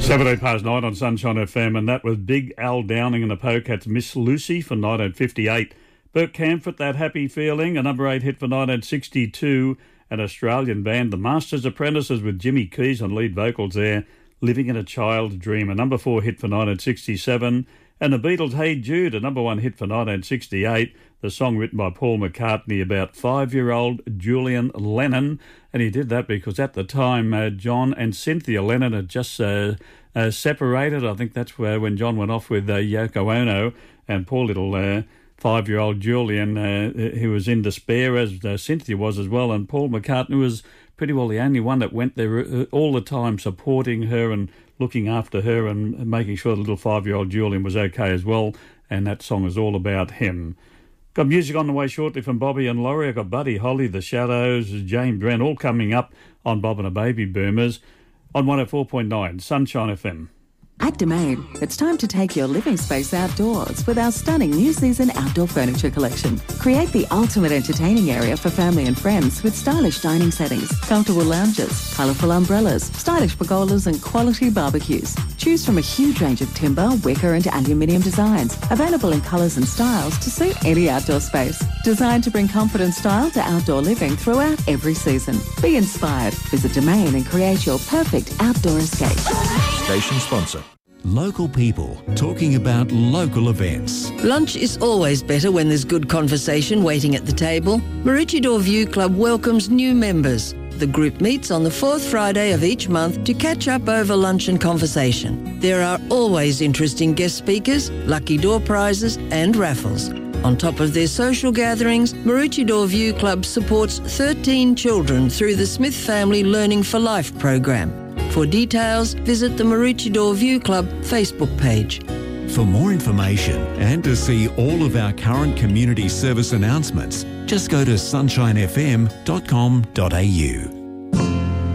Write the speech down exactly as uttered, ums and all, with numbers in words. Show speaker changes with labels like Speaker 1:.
Speaker 1: Seven past nine on Sunshine F M, and that was Big Al Downing and the Pocats, Miss Lucy for nineteen fifty-eight. Bert Camford, That Happy Feeling, a number eight hit for nineteen sixty-two. An Australian band, The Master's Apprentices, with Jimmy Keys on lead vocals there, Living in a Child's Dream, a number four hit for nineteen sixty-seven. And the Beatles' Hey Jude, a number one hit for nineteen sixty-eight. The song written by Paul McCartney about five-year-old Julian Lennon. And he did that because at the time, uh, John and Cynthia Lennon had just uh, uh, separated. I think that's where when John went off with uh, Yoko Ono, and poor little uh, five-year-old Julian, uh, who was in despair, as uh, Cynthia was as well. And Paul McCartney was pretty well the only one that went there all the time, supporting her and looking after her and making sure the little five-year-old Julian was okay as well. And that song is all about him. Got music on the way shortly from Bobby and Laurie. I've got Buddy Holly, The Shadows, Jane Brent, all coming up on Bob and the Baby Boomers on one oh four point nine Sunshine F M.
Speaker 2: At Domain, it's time to take your living space outdoors with our stunning new season outdoor furniture collection. Create the ultimate entertaining area for family and friends with stylish dining settings, comfortable lounges, colourful umbrellas, stylish pergolas and quality barbecues. Choose from a huge range of timber, wicker and aluminium designs, available in colours and styles to suit any outdoor space. Designed to bring comfort and style to outdoor living throughout every season. Be inspired. Visit Domain and create your perfect outdoor escape.
Speaker 3: Station sponsor. Local people talking about local events.
Speaker 4: Lunch is always better when there's good conversation waiting at the table. Maroochydore View Club welcomes new members. The group meets on the fourth Friday of each month to catch up over lunch and conversation. There are always interesting guest speakers, lucky door prizes and raffles. On top of their social gatherings, Maroochydore View Club supports thirteen children through the Smith Family Learning for Life program. For details, visit the Maroochydore View Club Facebook page.
Speaker 3: For more information and to see all of our current community service announcements, just go to sunshine f m dot com dot a u.